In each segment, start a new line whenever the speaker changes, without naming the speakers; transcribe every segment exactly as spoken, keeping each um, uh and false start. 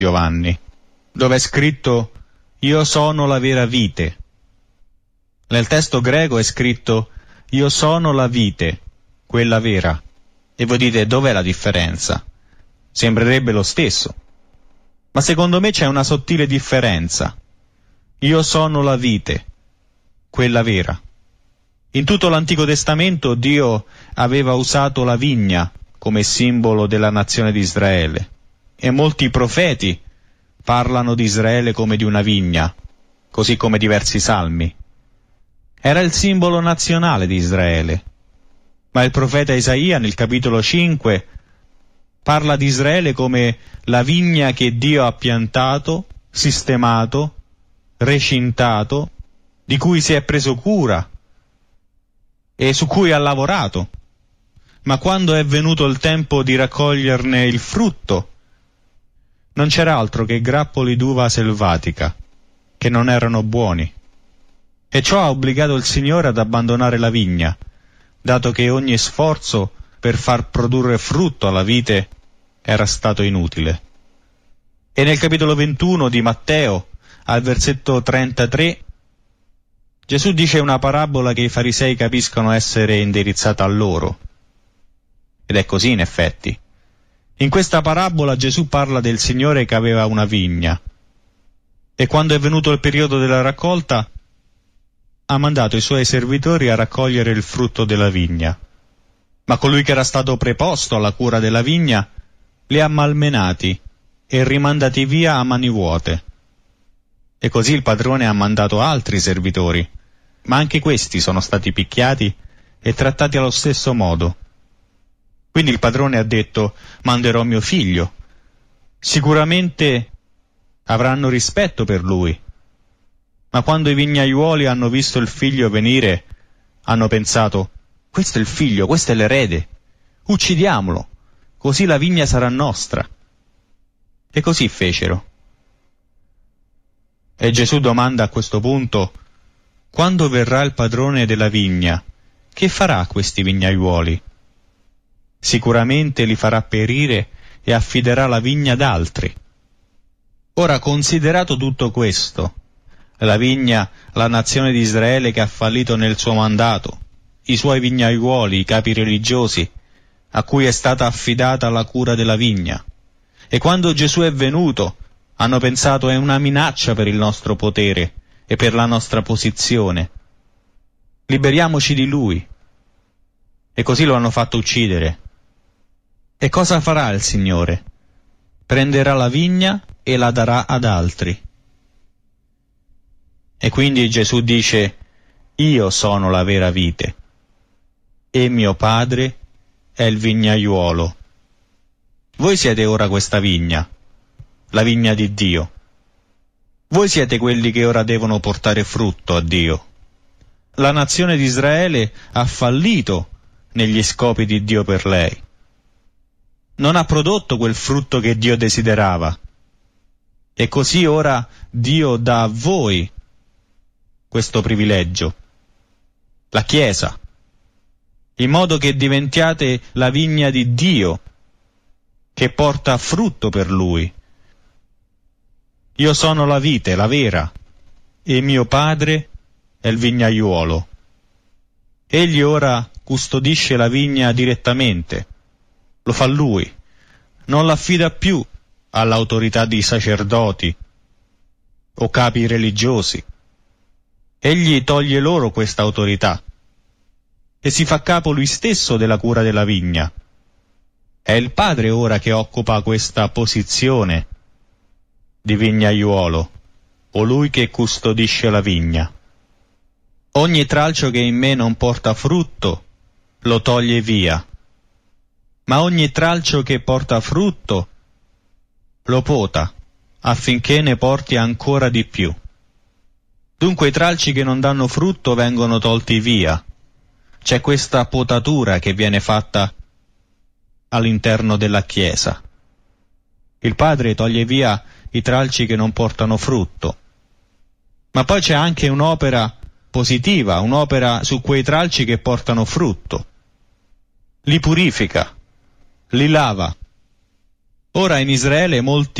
Giovanni, dove è scritto «Io sono la vera vite». Nel testo greco è scritto «Io sono la vite, quella vera». E voi dite, dov'è la differenza? Sembrerebbe lo stesso. Ma secondo me c'è una sottile differenza. Io sono la vite, quella vera. In tutto l'Antico Testamento Dio aveva usato la vigna come simbolo della nazione di Israele. E molti profeti parlano di Israele come di una vigna, così come diversi salmi. Era il simbolo nazionale di Israele. Ma il profeta Isaia nel capitolo cinque parla di Israele come la vigna che Dio ha piantato, sistemato, recintato, di cui si è preso cura e su cui ha lavorato. Ma quando è venuto il tempo di raccoglierne il frutto, non c'era altro che grappoli d'uva selvatica, che non erano buoni. E ciò ha obbligato il Signore ad abbandonare la vigna, dato che ogni sforzo per far produrre frutto alla vite era stato inutile. E nel capitolo ventuno di Matteo, al versetto trentatré, Gesù dice una parabola che i farisei capiscono essere indirizzata a loro. Ed è così in effetti. In questa parabola Gesù parla del Signore che aveva una vigna e quando è venuto il periodo della raccolta ha mandato i suoi servitori a raccogliere il frutto della vigna. Ma colui che era stato preposto alla cura della vigna li ha malmenati e rimandati via a mani vuote. E così il padrone ha mandato altri servitori, ma anche questi sono stati picchiati e trattati allo stesso modo. Quindi il padrone ha detto: manderò mio figlio. Sicuramente avranno rispetto per lui. Ma quando i vignaiuoli hanno visto il figlio venire, hanno pensato: questo è il figlio, questo è l'erede. Uccidiamolo, così la vigna sarà nostra. E così fecero. E Gesù domanda a questo punto: quando verrà il padrone della vigna, che farà a questi vignaiuoli? Sicuramente li farà perire e affiderà la vigna ad altri. Ora, considerato tutto questo, la vigna, la nazione di Israele che ha fallito nel suo mandato, i suoi vignaiuoli, i capi religiosi, a cui è stata affidata la cura della vigna, e quando Gesù è venuto, hanno pensato è una minaccia per il nostro potere e per la nostra posizione. Liberiamoci di lui. E così lo hanno fatto uccidere. E cosa farà il Signore? Prenderà la vigna e la darà ad altri. E quindi Gesù dice: io sono la vera vite e mio Padre è il vignaiuolo. Voi siete ora questa vigna, la vigna di Dio. Voi siete quelli che ora devono portare frutto a Dio. La nazione di Israele ha fallito negli scopi di Dio per lei. Non ha prodotto quel frutto che Dio desiderava. E così ora Dio dà a voi questo privilegio, la Chiesa, in modo che diventiate la vigna di Dio, che porta frutto per Lui. Io sono la vite, la vera, e mio Padre è il vignaiuolo. Egli ora custodisce la vigna direttamente, lo fa Lui, non l'affida più all'autorità di sacerdoti o capi religiosi. Egli toglie loro questa autorità e si fa capo lui stesso della cura della vigna. È il Padre ora che occupa questa posizione di vignaiuolo, colui che custodisce la vigna. Ogni tralcio che in me non porta frutto lo toglie via, ma ogni tralcio che porta frutto lo pota, affinché ne porti ancora di più. Dunque i tralci che non danno frutto vengono tolti via. C'è questa potatura che viene fatta all'interno della Chiesa. Il Padre toglie via i tralci che non portano frutto. Ma poi c'è anche un'opera positiva, un'opera su quei tralci che portano frutto. Li purifica, li lava. Ora in Israele molti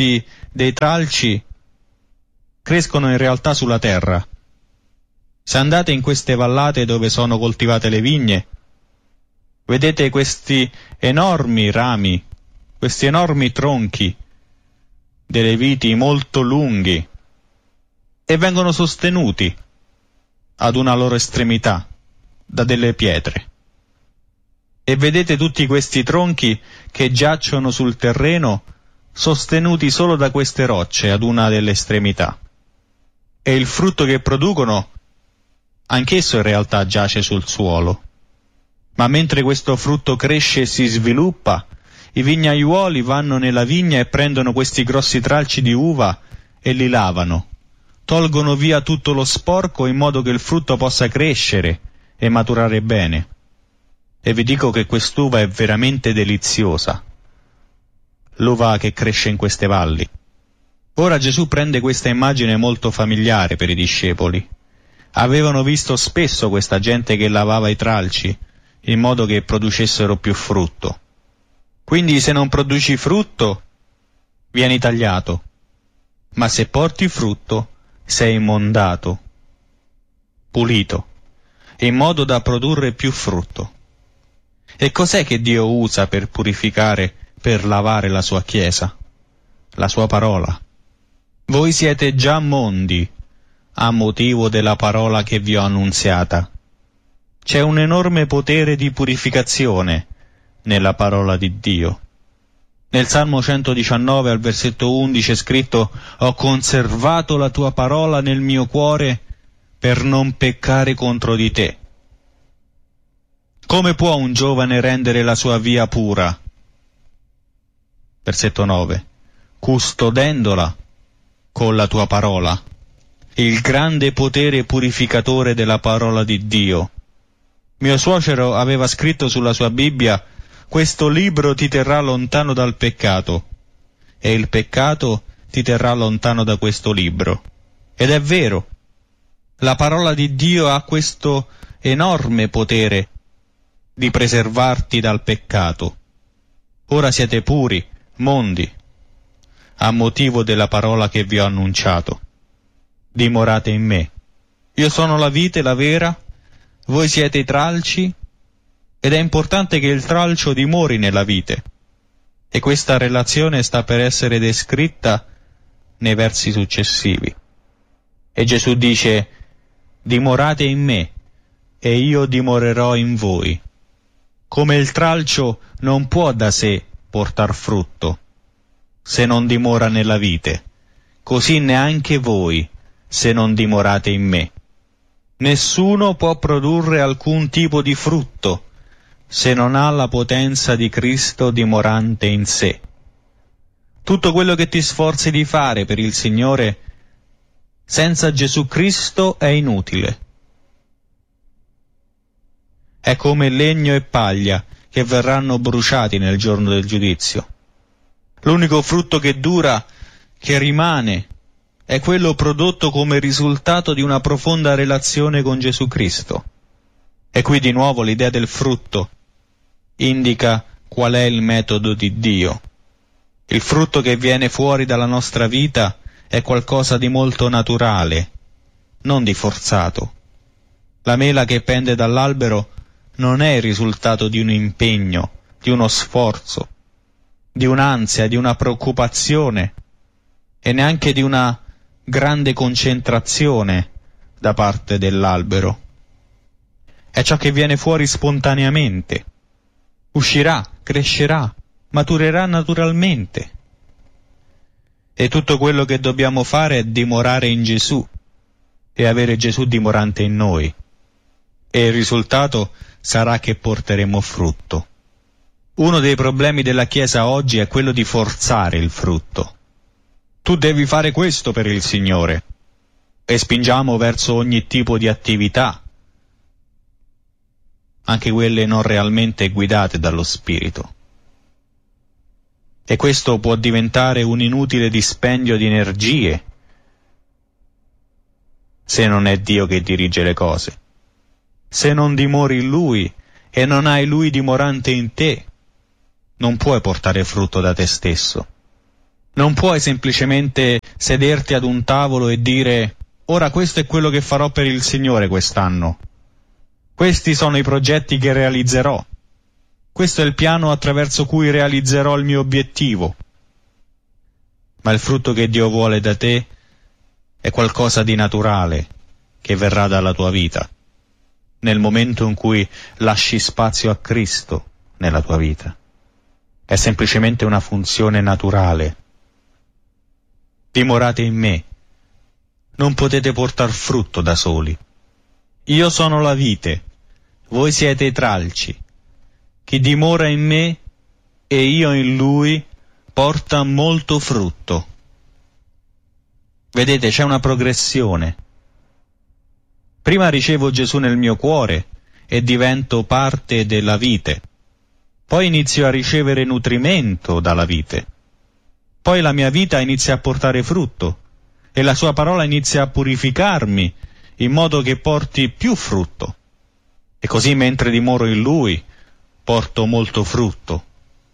dei tralci crescono in realtà sulla terra. Se andate in queste vallate dove sono coltivate le vigne, vedete questi enormi rami, questi enormi tronchi delle viti molto lunghi, e vengono sostenuti ad una loro estremità da delle pietre. E vedete tutti questi tronchi che giacciono sul terreno, sostenuti solo da queste rocce ad una delle estremità. E il frutto che producono, anch'esso in realtà giace sul suolo. Ma mentre questo frutto cresce e si sviluppa, i vignaiuoli vanno nella vigna e prendono questi grossi tralci di uva e li lavano. Tolgono via tutto lo sporco in modo che il frutto possa crescere e maturare bene. E vi dico che quest'uva è veramente deliziosa, l'uva che cresce in queste valli. Ora Gesù prende questa immagine molto familiare per i discepoli. Avevano visto spesso questa gente che lavava i tralci in modo che producessero più frutto. Quindi se non produci frutto, vieni tagliato, ma se porti frutto, sei mondato, pulito, in modo da produrre più frutto. E cos'è che Dio usa per purificare, per lavare la sua Chiesa? La sua parola. Voi siete già mondi a motivo della parola che vi ho annunziata. C'è un enorme potere di purificazione nella parola di Dio. Nel Salmo centodiciannove al versetto undici è scritto: «Ho conservato la tua parola nel mio cuore per non peccare contro di te». Come può un giovane rendere la sua via pura? Versetto nove. Custodendola con la tua parola. Il grande potere purificatore della parola di Dio. Mio suocero aveva scritto sulla sua Bibbia: questo libro ti terrà lontano dal peccato, e il peccato ti terrà lontano da questo libro. Ed è vero, la parola di Dio ha questo enorme potere di preservarti dal peccato. Ora siete puri, mondi, a motivo della parola che vi ho annunciato. Dimorate in me. Io sono la vite, la vera, voi siete i tralci, ed è importante che il tralcio dimori nella vite. E questa relazione sta per essere descritta nei versi successivi. E Gesù dice: dimorate in me, e io dimorerò in voi. Come il tralcio non può da sé portar frutto, se non dimora nella vite, così neanche voi, se non dimorate in me. Nessuno può produrre alcun tipo di frutto, se non ha la potenza di Cristo dimorante in sé. Tutto quello che ti sforzi di fare per il Signore, senza Gesù Cristo è inutile. È come legno e paglia che verranno bruciati nel giorno del giudizio. L'unico frutto che dura, che rimane, è quello prodotto come risultato di una profonda relazione con Gesù Cristo. E qui di nuovo l'idea del frutto indica qual è il metodo di Dio. Il frutto che viene fuori dalla nostra vita è qualcosa di molto naturale, non di forzato. La mela che pende dall'albero non è il risultato di un impegno, di uno sforzo, di un'ansia, di una preoccupazione e neanche di una grande concentrazione da parte dell'albero. È ciò che viene fuori spontaneamente. Uscirà, crescerà, maturerà naturalmente. E tutto quello che dobbiamo fare è dimorare in Gesù e avere Gesù dimorante in noi. E il risultato sarà che porteremo frutto. Uno dei problemi della Chiesa oggi è quello di forzare il frutto. Tu devi fare questo per il Signore. E spingiamo verso ogni tipo di attività, anche quelle non realmente guidate dallo Spirito. E questo può diventare un inutile dispendio di energie, se non è Dio che dirige le cose. Se non dimori in Lui e non hai Lui dimorante in te, non puoi portare frutto da te stesso. Non puoi semplicemente sederti ad un tavolo e dire: ora questo è quello che farò per il Signore quest'anno. Questi sono i progetti che realizzerò. Questo è il piano attraverso cui realizzerò il mio obiettivo. Ma il frutto che Dio vuole da te è qualcosa di naturale che verrà dalla tua vita, nel momento in cui lasci spazio a Cristo nella tua vita. È semplicemente una funzione naturale. Dimorate in me. Non potete portar frutto da soli. Io sono la vite, voi siete i tralci. Chi dimora in me e io in lui porta molto frutto. Vedete, c'è una progressione. Prima ricevo Gesù nel mio cuore e divento parte della vite. Poi inizio a ricevere nutrimento dalla vite. Poi la mia vita inizia a portare frutto e la sua parola inizia a purificarmi in modo che porti più frutto. E così mentre dimoro in lui porto molto frutto.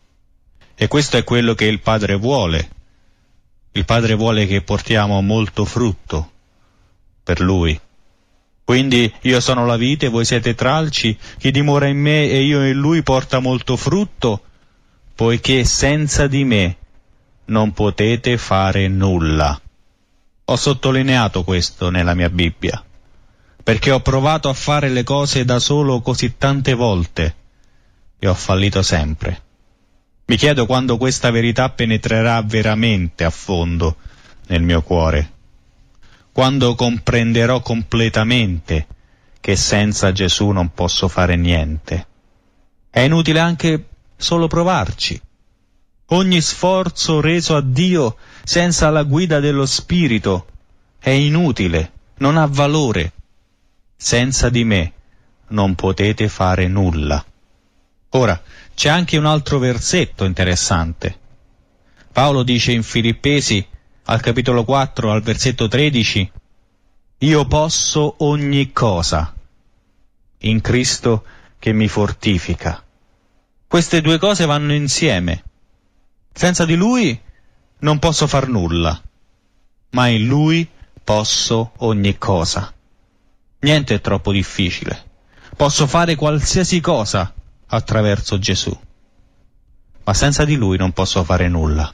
E questo è quello che il Padre vuole. Il Padre vuole che portiamo molto frutto per lui. Quindi io sono la vite, voi siete tralci, chi dimora in me e io in lui porta molto frutto, poiché senza di me non potete fare nulla. Ho sottolineato questo nella mia Bibbia, perché ho provato a fare le cose da solo così tante volte e ho fallito sempre. Mi chiedo quando questa verità penetrerà veramente a fondo nel mio cuore, quando comprenderò completamente che senza Gesù non posso fare niente. È inutile anche solo provarci. Ogni sforzo reso a Dio senza la guida dello Spirito è inutile, non ha valore. Senza di me non potete fare nulla. Ora, c'è anche un altro versetto interessante. Paolo dice in Filippesi, al capitolo quattro, al versetto tredici, io posso ogni cosa in Cristo che mi fortifica. Queste due cose vanno insieme. Senza di Lui non posso far nulla, ma in Lui posso ogni cosa. Niente è troppo difficile. Posso fare qualsiasi cosa attraverso Gesù, ma senza di Lui non posso fare nulla.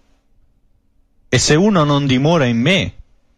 E se uno non dimora in me,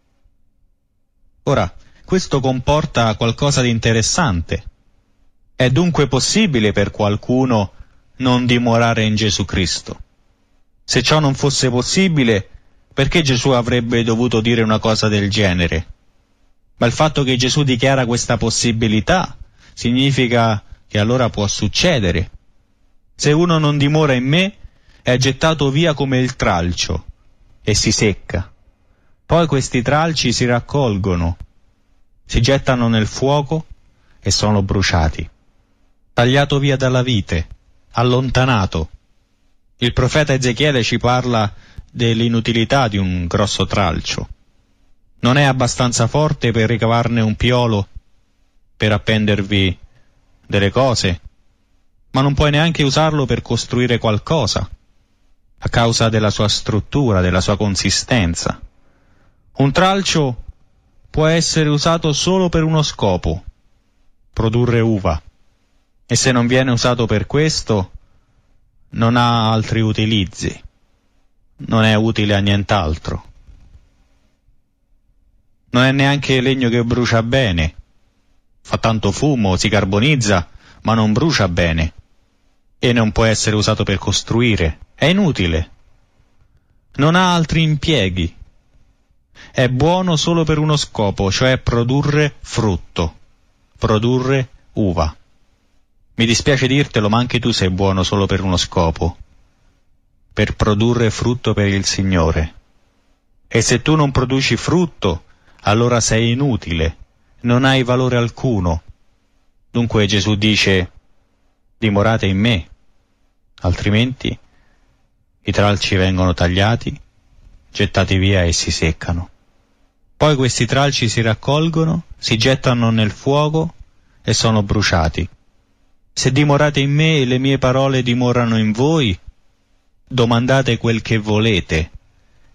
ora, questo comporta qualcosa di interessante. È dunque possibile per qualcuno non dimorare in Gesù Cristo? Se ciò non fosse possibile, perché Gesù avrebbe dovuto dire una cosa del genere? Ma il fatto che Gesù dichiara questa possibilità significa che allora può succedere. Se uno non dimora in me, è gettato via come il tralcio e si secca. Poi questi tralci si raccolgono, si gettano nel fuoco e sono bruciati. Tagliato via dalla vite, allontanato. Il profeta Ezechiele ci parla dell'inutilità di un grosso tralcio. Non è abbastanza forte per ricavarne un piolo per appendervi delle cose, ma non puoi neanche usarlo per costruire qualcosa, a causa della sua struttura, della sua consistenza. Un tralcio può essere usato solo per uno scopo, produrre uva, e se non viene usato per questo, non ha altri utilizzi, non è utile a nient'altro. Non è neanche legno che brucia bene, fa tanto fumo, si carbonizza, ma non brucia bene, e non può essere usato per costruire, è inutile. Non ha altri impieghi, è buono solo per uno scopo, cioè produrre frutto, produrre uva. Mi dispiace dirtelo, ma anche tu sei buono solo per uno scopo, per produrre frutto per il Signore. E se tu non produci frutto, allora sei inutile, non hai valore alcuno. Dunque Gesù dice, dimorate in me, altrimenti i tralci vengono tagliati, gettati via e si seccano. Poi questi tralci si raccolgono, si gettano nel fuoco e sono bruciati. Se dimorate in me e le mie parole dimorano in voi, domandate quel che volete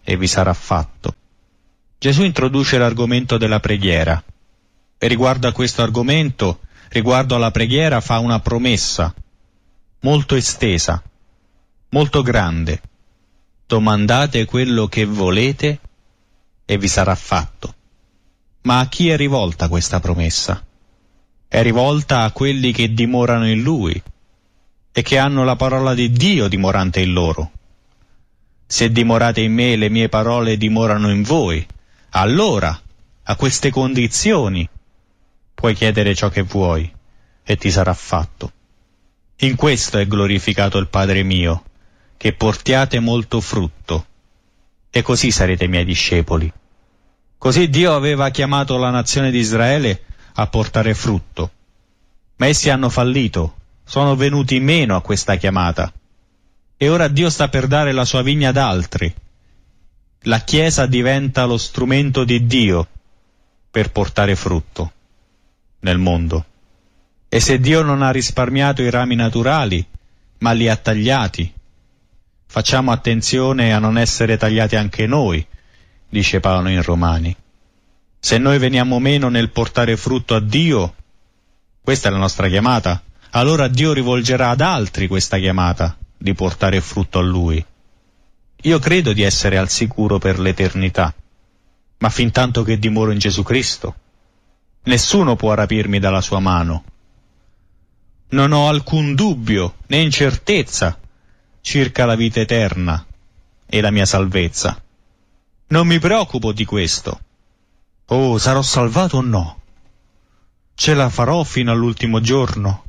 e vi sarà fatto. Gesù introduce l'argomento della preghiera e riguardo a questo argomento, riguardo alla preghiera, fa una promessa molto estesa, molto grande. Domandate quello che volete e vi sarà fatto. Ma a chi è rivolta questa promessa? È rivolta a quelli che dimorano in Lui e che hanno la parola di Dio dimorante in loro. Se dimorate in me e le mie parole dimorano in voi, allora, a queste condizioni, puoi chiedere ciò che vuoi e ti sarà fatto. In questo è glorificato il Padre mio, che portiate molto frutto, e così sarete miei discepoli. Così Dio aveva chiamato la nazione di Israele a portare frutto, ma essi hanno fallito, sono venuti meno a questa chiamata, e ora Dio sta per dare la sua vigna ad altri. La Chiesa diventa lo strumento di Dio per portare frutto nel mondo. E se Dio non ha risparmiato i rami naturali, ma li ha tagliati, facciamo attenzione a non essere tagliati anche noi, dice Paolo in Romani. Se noi veniamo meno nel portare frutto a Dio, questa è la nostra chiamata, allora Dio rivolgerà ad altri questa chiamata di portare frutto a Lui. Io credo di essere al sicuro per l'eternità, ma fin tanto che dimoro in Gesù Cristo, nessuno può rapirmi dalla sua mano. Non ho alcun dubbio né incertezza circa la vita eterna e la mia salvezza. Non mi preoccupo di questo. Oh, sarò salvato o no? Ce la farò fino all'ultimo giorno?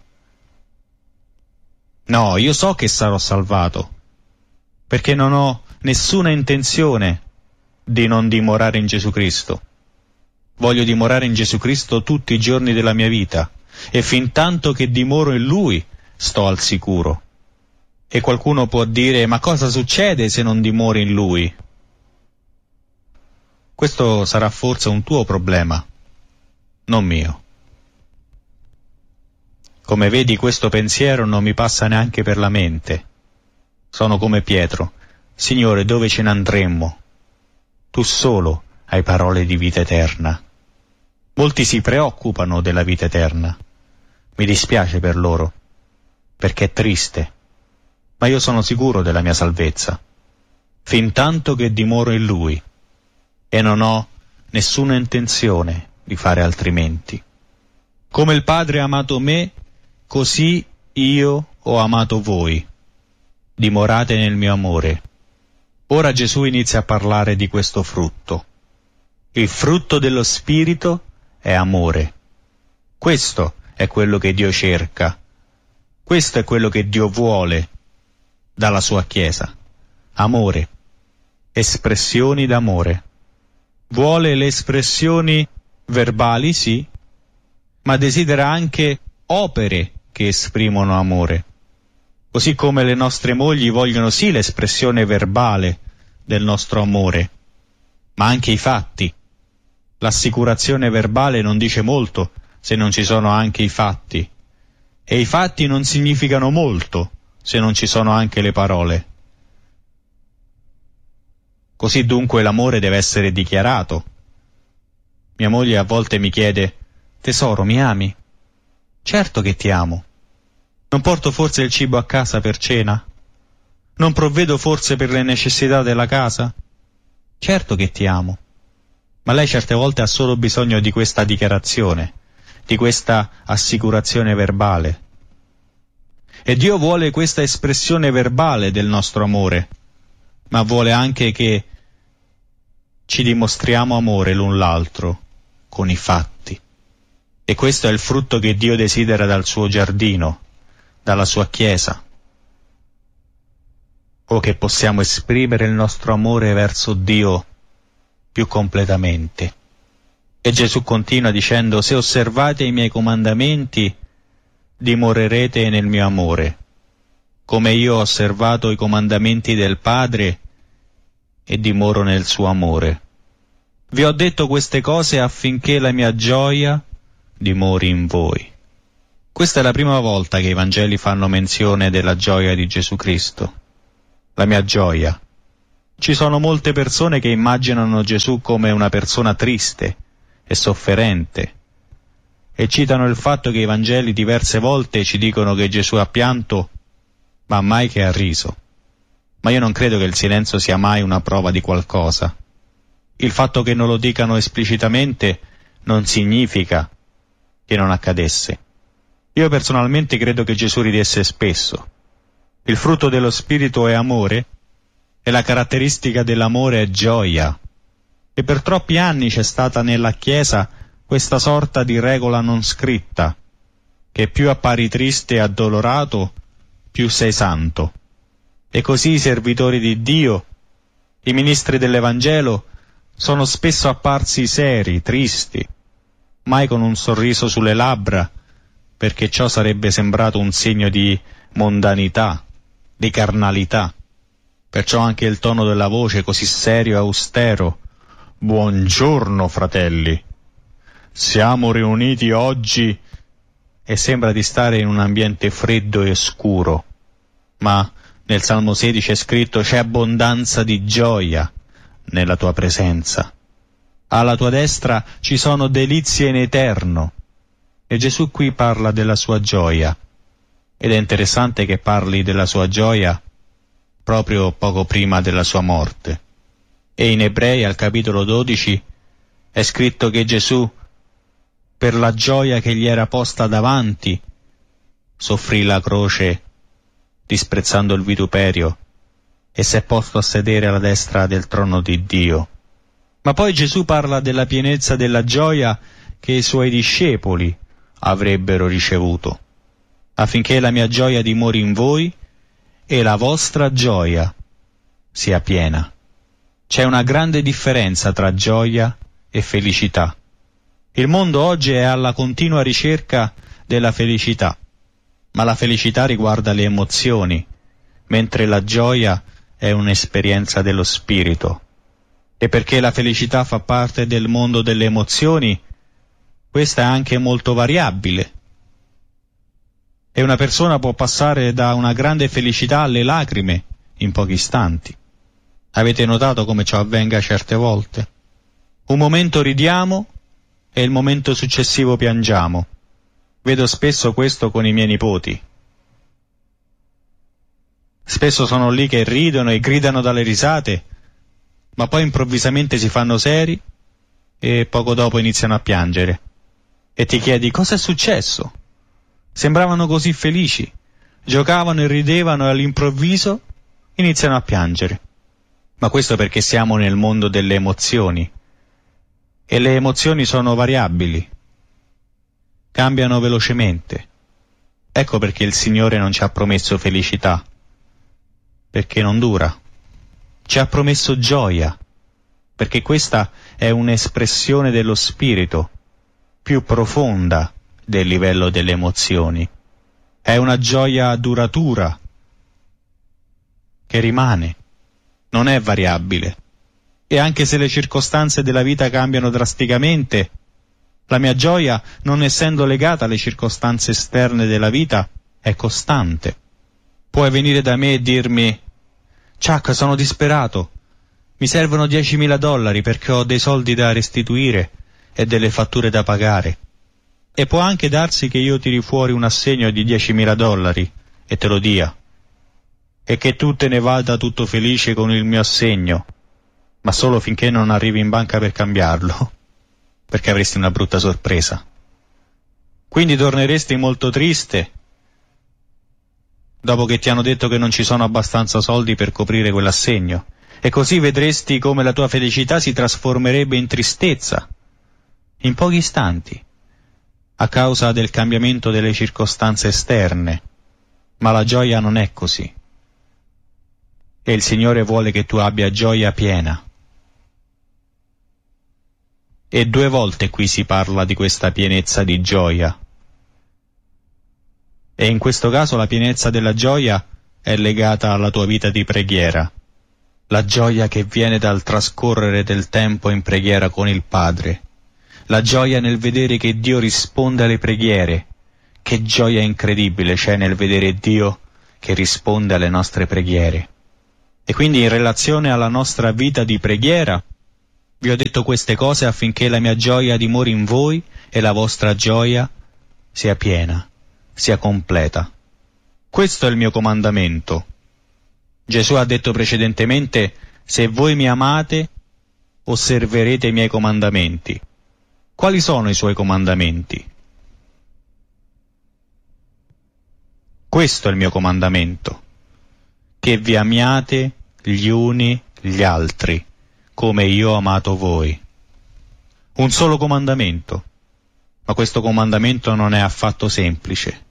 No, io so che sarò salvato, perché non ho nessuna intenzione di non dimorare in Gesù Cristo. Voglio dimorare in Gesù Cristo tutti i giorni della mia vita, e fin tanto che dimoro in Lui sto al sicuro. E qualcuno può dire: ma cosa succede se non dimori in Lui? Questo sarà forse un tuo problema, non mio. Come vedi, questo pensiero non mi passa neanche per la mente. Sono come Pietro: Signore, dove ce ne andremmo? Tu solo hai parole di vita eterna. Molti si preoccupano della vita eterna. Mi dispiace per loro, perché è triste, ma io sono sicuro della mia salvezza, fin tanto che dimoro in Lui, e non ho nessuna intenzione di fare altrimenti. Come il Padre ha amato me, così io ho amato voi. Dimorate nel mio amore. Ora Gesù inizia a parlare di questo frutto. Il frutto dello Spirito è amore. Questo è quello che Dio cerca. Questo è quello che Dio vuole dalla sua Chiesa. Amore. Espressioni d'amore. Vuole le espressioni verbali, sì, ma desidera anche opere che esprimono amore. Così come le nostre mogli vogliono sì l'espressione verbale del nostro amore, ma anche i fatti. L'assicurazione verbale non dice molto se non ci sono anche i fatti, e i fatti non significano molto se non ci sono anche le parole. Così dunque l'amore deve essere dichiarato. Mia moglie a volte mi chiede: tesoro, mi ami? Certo che ti amo. Non porto forse il cibo a casa per cena? Non provvedo forse per le necessità della casa? Certo che ti amo. Ma lei certe volte ha solo bisogno di questa dichiarazione, di questa assicurazione verbale. E Dio vuole questa espressione verbale del nostro amore, ma vuole anche che ci dimostriamo amore l'un l'altro con i fatti. E questo è il frutto che Dio desidera dal suo giardino, dalla sua Chiesa. O che possiamo esprimere il nostro amore verso Dio più completamente. E Gesù continua dicendo: se osservate i miei comandamenti, dimorerete nel mio amore, come io ho osservato i comandamenti del Padre e dimoro nel suo amore. Vi ho detto queste cose affinché la mia gioia dimori in voi. Questa è la prima volta che i Vangeli fanno menzione della gioia di Gesù Cristo. La mia gioia. Ci sono molte persone che immaginano Gesù come una persona triste e sofferente e citano il fatto che i Vangeli diverse volte ci dicono che Gesù ha pianto, ma mai che ha riso. Ma io non credo che il silenzio sia mai una prova di qualcosa. Il fatto che non lo dicano esplicitamente non significa che non accadesse. Io personalmente credo che Gesù ridesse spesso. Il frutto dello Spirito è amore e la caratteristica dell'amore è gioia. E per troppi anni c'è stata nella Chiesa questa sorta di regola non scritta, che più appari triste e addolorato, più sei santo. E così i servitori di Dio, i ministri dell'Evangelo, sono spesso apparsi seri, tristi, mai con un sorriso sulle labbra, perché ciò sarebbe sembrato un segno di mondanità, di carnalità. Perciò anche il tono della voce così serio e austero. Buongiorno, fratelli. Siamo riuniti oggi e sembra di stare in un ambiente freddo e scuro. Ma nel Salmo sedici è scritto: c'è abbondanza di gioia nella tua presenza. Alla tua destra ci sono delizie in eterno. E Gesù qui parla della sua gioia. Ed è interessante che parli della sua gioia proprio poco prima della sua morte. E in Ebrei al capitolo dodici è scritto che Gesù, per la gioia che gli era posta davanti, soffrì la croce disprezzando il vituperio e si è posto a sedere alla destra del trono di Dio. Ma poi Gesù parla della pienezza della gioia che i suoi discepoli avrebbero ricevuto, affinché la mia gioia dimori in voi e la vostra gioia sia piena. C'è una grande differenza tra gioia e felicità. Il mondo oggi è alla continua ricerca della felicità, ma la felicità riguarda le emozioni, mentre la gioia è un'esperienza dello spirito. E perché la felicità fa parte del mondo delle emozioni, questa è anche molto variabile. E una persona può passare da una grande felicità alle lacrime in pochi istanti. Avete notato come ciò avvenga certe volte? Un momento ridiamo e il momento successivo piangiamo. Vedo spesso questo con i miei nipoti. Spesso sono lì che ridono e gridano dalle risate, ma poi improvvisamente si fanno seri e poco dopo iniziano a piangere. E ti chiedi: cosa è successo? Sembravano così felici, giocavano e ridevano e all'improvviso iniziano a piangere. Ma questo perché siamo nel mondo delle emozioni. E le emozioni sono variabili, cambiano velocemente. Ecco perché il Signore non ci ha promesso felicità, perché non dura. Ci ha promesso gioia, perché questa è un'espressione dello spirito, più profonda del livello delle emozioni. È una gioia duratura, che rimane, non è variabile. E anche se le circostanze della vita cambiano drasticamente, la mia gioia, non essendo legata alle circostanze esterne della vita, è costante. Puoi venire da me e dirmi: Chuck, sono disperato, mi servono diecimila dollari perché ho dei soldi da restituire e delle fatture da pagare. E può anche darsi che io tiri fuori un assegno di diecimila dollari e te lo dia, e che tu te ne vada tutto felice con il mio assegno, ma solo finché non arrivi in banca per cambiarlo, perché avresti una brutta sorpresa. Quindi torneresti molto triste dopo che ti hanno detto che non ci sono abbastanza soldi per coprire quell'assegno, e così vedresti come la tua felicità si trasformerebbe in tristezza in pochi istanti a causa del cambiamento delle circostanze esterne. Ma la gioia non è così, e il Signore vuole che tu abbia gioia piena. E due volte qui si parla di questa pienezza di gioia. E in questo caso la pienezza della gioia è legata alla tua vita di preghiera. La gioia che viene dal trascorrere del tempo in preghiera con il Padre. La gioia nel vedere che Dio risponde alle preghiere. Che gioia incredibile c'è nel vedere Dio che risponde alle nostre preghiere. E quindi in relazione alla nostra vita di preghiera, vi ho detto queste cose affinché la mia gioia dimori in voi e la vostra gioia sia piena, sia completa. Questo è il mio comandamento. Gesù ha detto precedentemente: se voi mi amate, osserverete i miei comandamenti. Quali sono i suoi comandamenti? Questo è il mio comandamento, che vi amiate gli uni gli altri, come io ho amato voi. Un solo comandamento, ma questo comandamento non è affatto semplice.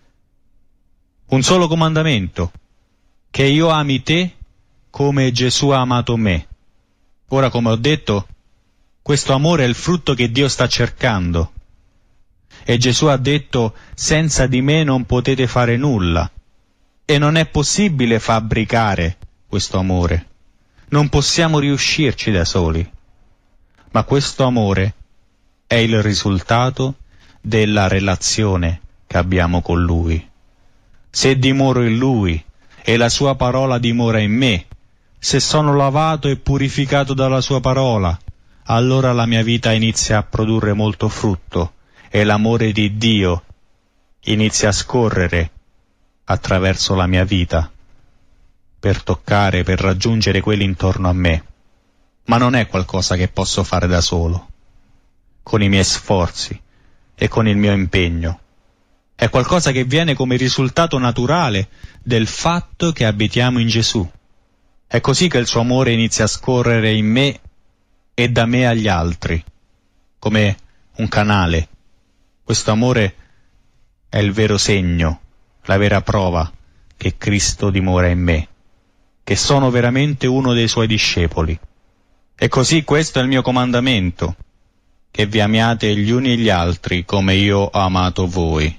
Un solo comandamento, che io ami te come Gesù ha amato me. Ora, come ho detto, questo amore è il frutto che Dio sta cercando. E Gesù ha detto: senza di me non potete fare nulla. E non è possibile fabbricare questo amore. Non possiamo riuscirci da soli. Ma questo amore è il risultato della relazione che abbiamo con Lui. Se dimoro in Lui e la Sua parola dimora in me, se sono lavato e purificato dalla Sua parola, allora la mia vita inizia a produrre molto frutto e l'amore di Dio inizia a scorrere attraverso la mia vita per toccare, per raggiungere quelli intorno a me. Ma non è qualcosa che posso fare da solo, con i miei sforzi e con il mio impegno. È qualcosa che viene come risultato naturale del fatto che abitiamo in Gesù. È così che il suo amore inizia a scorrere in me e da me agli altri, come un canale. Questo amore è il vero segno, la vera prova che Cristo dimora in me, che sono veramente uno dei suoi discepoli. E così questo è il mio comandamento, che vi amiate gli uni gli altri come io ho amato voi.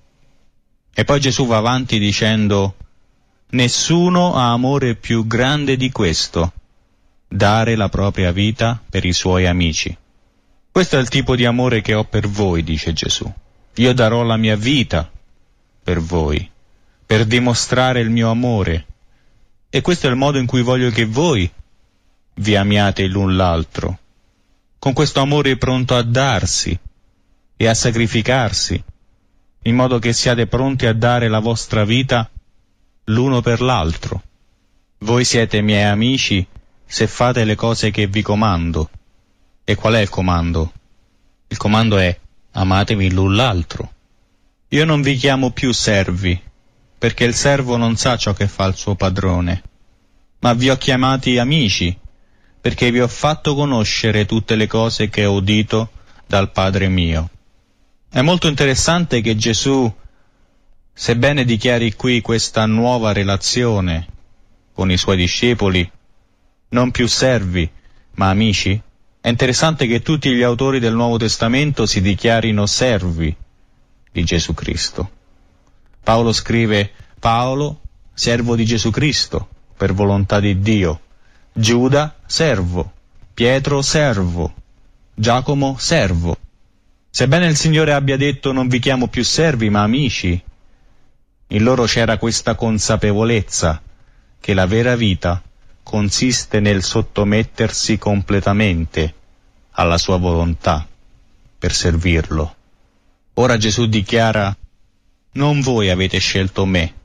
E poi Gesù va avanti dicendo: nessuno ha amore più grande di questo, dare la propria vita per i suoi amici. Questo è il tipo di amore che ho per voi, dice Gesù. Io darò la mia vita per voi, per dimostrare il mio amore. E questo è il modo in cui voglio che voi vi amiate l'un l'altro, con questo amore pronto a darsi e a sacrificarsi, in modo che siate pronti a dare la vostra vita l'uno per l'altro. Voi siete miei amici se fate le cose che vi comando. E qual è il comando? Il comando è: amatevi l'un l'altro. Io non vi chiamo più servi, perché il servo non sa ciò che fa il suo padrone, ma vi ho chiamati amici, perché vi ho fatto conoscere tutte le cose che ho udito dal Padre mio. È molto interessante che Gesù, sebbene dichiari qui questa nuova relazione con i suoi discepoli, non più servi, ma amici, è interessante che tutti gli autori del Nuovo Testamento si dichiarino servi di Gesù Cristo. Paolo scrive: Paolo, servo di Gesù Cristo, per volontà di Dio. Giuda, servo. Pietro, servo. Giacomo, servo. Sebbene il Signore abbia detto: non vi chiamo più servi, ma amici, in loro c'era questa consapevolezza che la vera vita consiste nel sottomettersi completamente alla sua volontà per servirlo. Ora Gesù dichiara: non voi avete scelto me,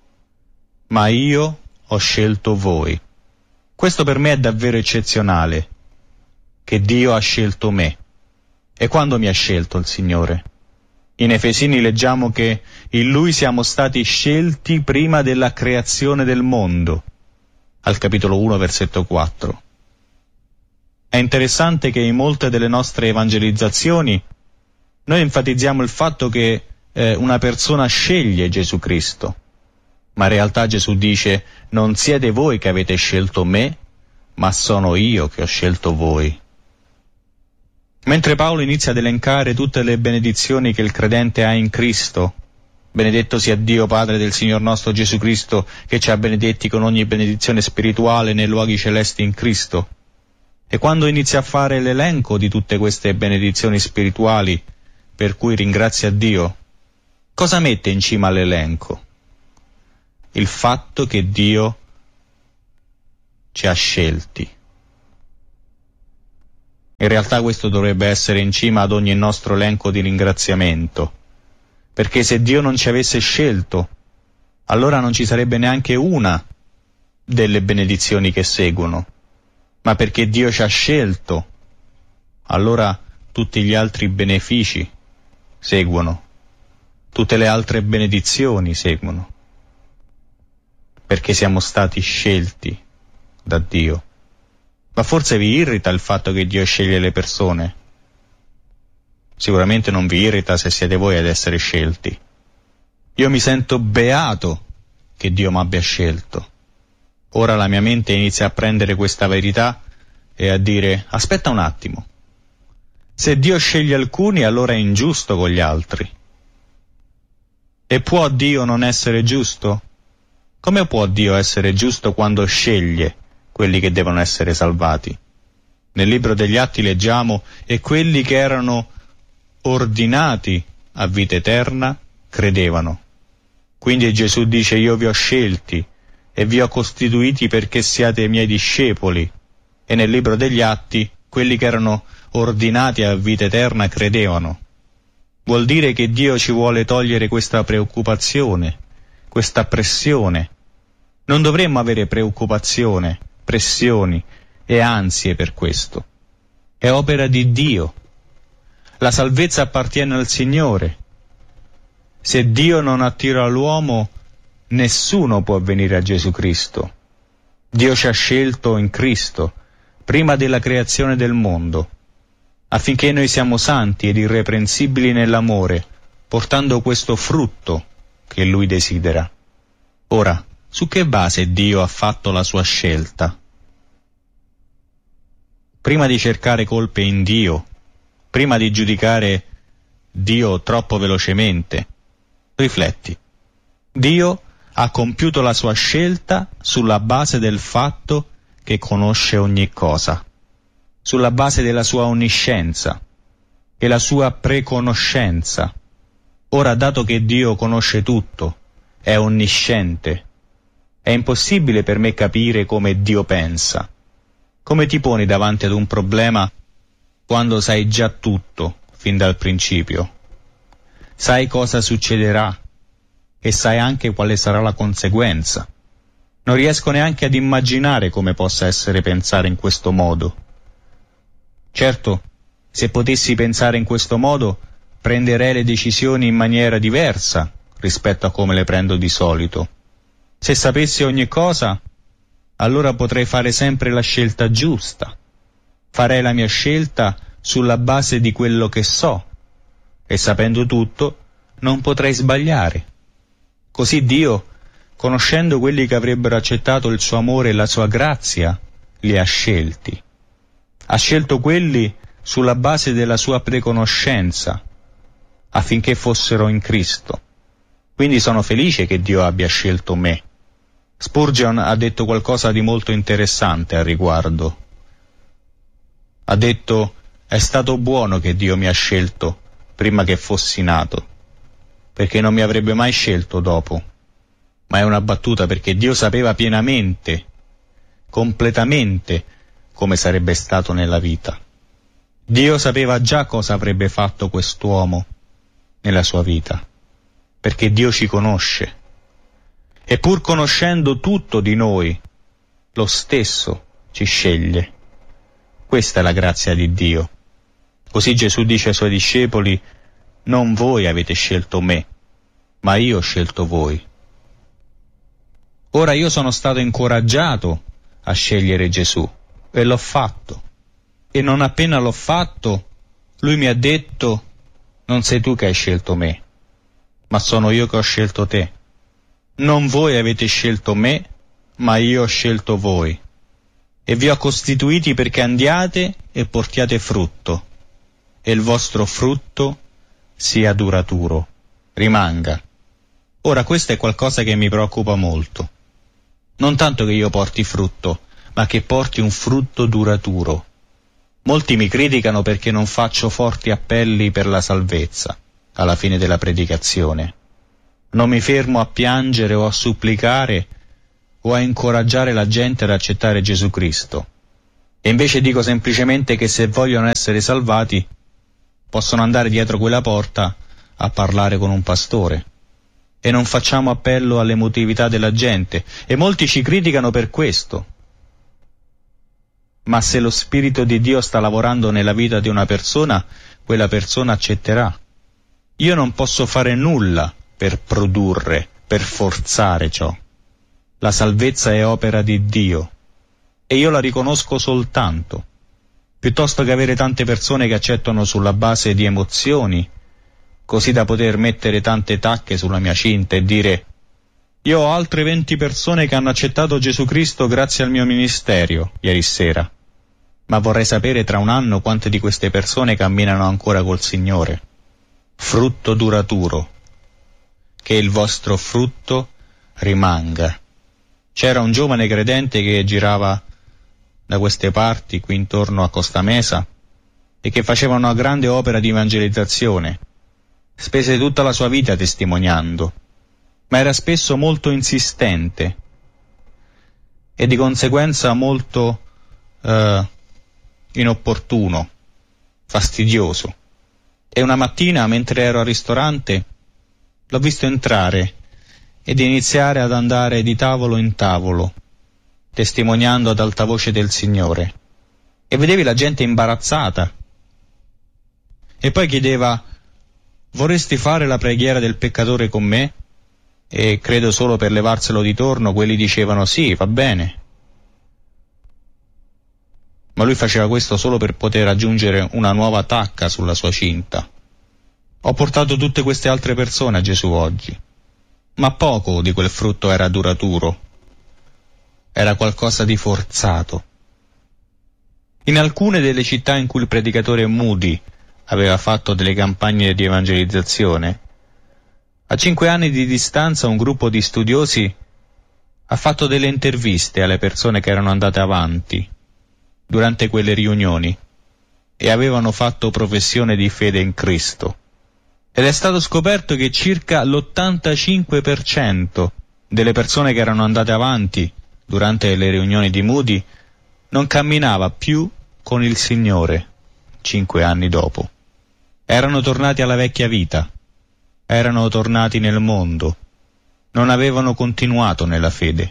ma io ho scelto voi. Questo per me è davvero eccezionale, che Dio ha scelto me. E quando mi ha scelto il Signore? In Efesini leggiamo che in Lui siamo stati scelti prima della creazione del mondo, al capitolo uno, versetto quattro. È interessante che in molte delle nostre evangelizzazioni noi enfatizziamo il fatto che eh, una persona sceglie Gesù Cristo, ma in realtà Gesù dice: non siete voi che avete scelto me, ma sono io che ho scelto voi. Mentre Paolo inizia ad elencare tutte le benedizioni che il credente ha in Cristo, benedetto sia Dio Padre del Signor nostro Gesù Cristo, che ci ha benedetti con ogni benedizione spirituale nei luoghi celesti in Cristo, e quando inizia a fare l'elenco di tutte queste benedizioni spirituali per cui ringrazia Dio, cosa mette in cima all'elenco? Il fatto che Dio ci ha scelti. In realtà questo dovrebbe essere in cima ad ogni nostro elenco di ringraziamento, perché se Dio non ci avesse scelto, allora non ci sarebbe neanche una delle benedizioni che seguono, ma perché Dio ci ha scelto, allora tutti gli altri benefici seguono, tutte le altre benedizioni seguono, perché siamo stati scelti da Dio. Ma forse vi irrita il fatto che Dio sceglie le persone? Sicuramente non vi irrita se siete voi ad essere scelti. Io mi sento beato che Dio mi abbia scelto. Ora la mia mente inizia a prendere questa verità e a dire: aspetta un attimo, se Dio sceglie alcuni allora è ingiusto con gli altri. E può Dio non essere giusto? Come può Dio essere giusto quando sceglie quelli che devono essere salvati? Nel libro degli Atti leggiamo: e quelli che erano ordinati a vita eterna credevano. Quindi Gesù dice: io vi ho scelti e vi ho costituiti perché siate miei discepoli. E nel libro degli Atti quelli che erano ordinati a vita eterna credevano. Vuol dire che Dio ci vuole togliere questa preoccupazione, questa pressione. Non dovremmo avere preoccupazione, pressioni e ansie per questo. È opera di Dio. La salvezza appartiene al Signore. Se Dio non attira l'uomo, nessuno può venire a Gesù Cristo. Dio ci ha scelto in Cristo, prima della creazione del mondo, affinché noi siamo santi ed irreprensibili nell'amore, portando questo frutto che Lui desidera. Ora, su che base Dio ha fatto la sua scelta? Prima di cercare colpe in Dio, prima di giudicare Dio troppo velocemente, rifletti. Dio ha compiuto la sua scelta sulla base del fatto che conosce ogni cosa, sulla base della sua onniscienza e la sua preconoscenza. Ora, dato che Dio conosce tutto, è onnisciente, è impossibile per me capire come Dio pensa. Come ti poni davanti ad un problema quando sai già tutto fin dal principio? Sai cosa succederà e sai anche quale sarà la conseguenza. Non riesco neanche ad immaginare come possa essere pensare in questo modo. Certo, se potessi pensare in questo modo, prenderei le decisioni in maniera diversa rispetto a come le prendo di solito. Se sapessi ogni cosa, allora potrei fare sempre la scelta giusta. Farei la mia scelta sulla base di quello che so, e sapendo tutto, non potrei sbagliare. Così Dio, conoscendo quelli che avrebbero accettato il suo amore e la sua grazia, li ha scelti. Ha scelto quelli sulla base della sua preconoscenza, affinché fossero in Cristo. Quindi sono felice che Dio abbia scelto me. Spurgeon ha detto qualcosa di molto interessante al riguardo. Ha detto: è stato buono che Dio mi ha scelto prima che fossi nato, perché non mi avrebbe mai scelto dopo. Ma è una battuta, perché Dio sapeva pienamente, completamente, come sarebbe stato nella vita. Dio sapeva già cosa avrebbe fatto quest'uomo nella sua vita, perché Dio ci conosce. E pur conoscendo tutto di noi, lo stesso ci sceglie. Questa è la grazia di Dio. Così Gesù dice ai suoi discepoli: non voi avete scelto me, ma io ho scelto voi. Ora io sono stato incoraggiato a scegliere Gesù e l'ho fatto. E non appena l'ho fatto, Lui mi ha detto: non sei tu che hai scelto me, ma sono io che ho scelto te. Non voi avete scelto me, ma io ho scelto voi. E vi ho costituiti perché andiate e portiate frutto, e il vostro frutto sia duraturo, rimanga. Ora questo è qualcosa che mi preoccupa molto. Non tanto che io porti frutto, ma che porti un frutto duraturo. Molti mi criticano perché non faccio forti appelli per la salvezza alla fine della predicazione. Non mi fermo a piangere o a supplicare o a incoraggiare la gente ad accettare Gesù Cristo. E invece dico semplicemente che se vogliono essere salvati possono andare dietro quella porta a parlare con un pastore. E non facciamo appello all'emotività della gente, e molti ci criticano per questo. Ma se lo Spirito di Dio sta lavorando nella vita di una persona, quella persona accetterà. Io non posso fare nulla per produrre, per forzare ciò. La salvezza è opera di Dio, e io la riconosco soltanto. Piuttosto che avere tante persone che accettano sulla base di emozioni, così da poter mettere tante tacche sulla mia cinta e dire: io ho altre venti persone che hanno accettato Gesù Cristo grazie al mio ministero ieri sera, ma vorrei sapere tra un anno quante di queste persone camminano ancora col Signore. Frutto duraturo, che il vostro frutto rimanga. C'era un giovane credente che girava da queste parti, qui intorno a Costa Mesa, e che faceva una grande opera di evangelizzazione. Spese tutta la sua vita testimoniando, ma era spesso molto insistente e di conseguenza molto eh, inopportuno, fastidioso. E una mattina, mentre ero al ristorante, l'ho visto entrare ed iniziare ad andare di tavolo in tavolo, testimoniando ad alta voce del Signore. E vedevi la gente imbarazzata. E poi chiedeva: vorresti fare la preghiera del peccatore con me? E credo solo per levarselo di torno quelli dicevano sì, va bene. Ma lui faceva questo solo per poter aggiungere una nuova tacca sulla sua cinta. Ho portato tutte queste altre persone a Gesù oggi, ma poco di quel frutto era duraturo. Era qualcosa di forzato. In alcune delle città in cui il predicatore Moody aveva fatto delle campagne di evangelizzazione, a cinque anni di distanza un gruppo di studiosi ha fatto delle interviste alle persone che erano andate avanti durante quelle riunioni e avevano fatto professione di fede in Cristo. Ed è stato scoperto che circa l'ottantacinque per cento delle persone che erano andate avanti durante le riunioni di Moody non camminava più con il Signore cinque anni dopo. Erano tornati alla vecchia vita, erano tornati nel mondo, non avevano continuato nella fede.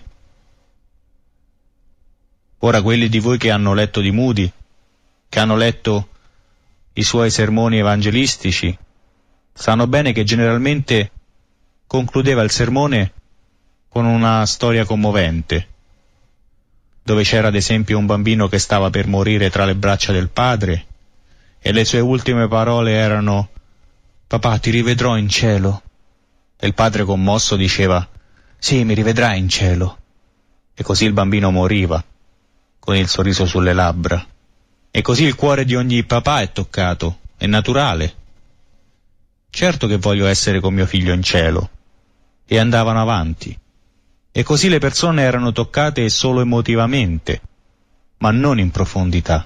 Ora quelli di voi che hanno letto di Moody, che hanno letto i suoi sermoni evangelistici, sanno bene che generalmente concludeva il sermone con una storia commovente, dove c'era ad esempio un bambino che stava per morire tra le braccia del padre, e le sue ultime parole erano: papà, ti rivedrò in cielo. E il padre commosso diceva: sì, mi rivedrai in cielo. E così il bambino moriva, con il sorriso sulle labbra. E così il cuore di ogni papà è toccato, è naturale. Certo che voglio essere con mio figlio in cielo. E andavano avanti. E così le persone erano toccate solo emotivamente, ma non in profondità.